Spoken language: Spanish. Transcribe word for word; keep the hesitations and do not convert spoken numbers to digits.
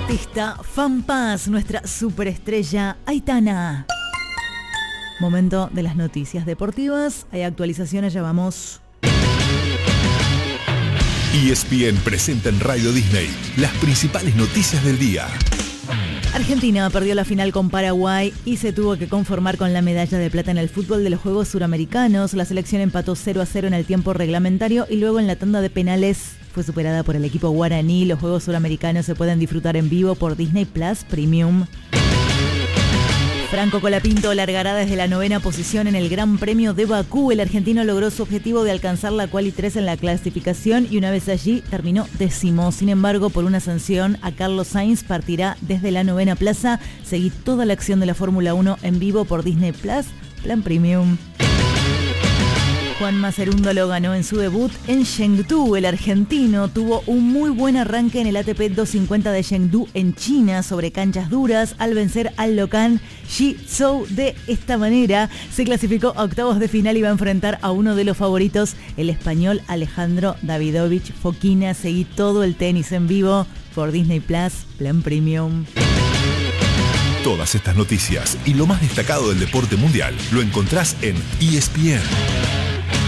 artista FanPaz, nuestra superestrella Aitana. Momento de las noticias deportivas. Hay actualizaciones, ya vamos. E S P N presenta en Radio Disney las principales noticias del día. Argentina perdió la final con Paraguay y se tuvo que conformar con la medalla de plata en el fútbol de los Juegos Suramericanos. La selección empató cero a cero en el tiempo reglamentario y luego en la tanda de penales fue superada por el equipo guaraní. Los Juegos Suramericanos se pueden disfrutar en vivo por Disney Plus Premium. Franco Colapinto largará desde la novena posición en el Gran Premio de Bakú. El argentino logró su objetivo de alcanzar la quali tres en la clasificación y una vez allí terminó décimo. Sin embargo, por una sanción a Carlos Sainz partirá desde la novena plaza. Seguí toda la acción de la Fórmula uno en vivo por Disney Plus Plan Premium. Juan Macerundo lo ganó en su debut en Chengdu. El argentino tuvo un muy buen arranque en el A T P doscientos cincuenta de Chengdu en China sobre canchas duras al vencer al Locan Shi Zhou. De esta manera se clasificó a octavos de final y va a enfrentar a uno de los favoritos, el español Alejandro Davidovich Fokina. Seguí todo el tenis en vivo por Disney Plus Plan Premium. Todas estas noticias y lo más destacado del deporte mundial lo encontrás en E S P N.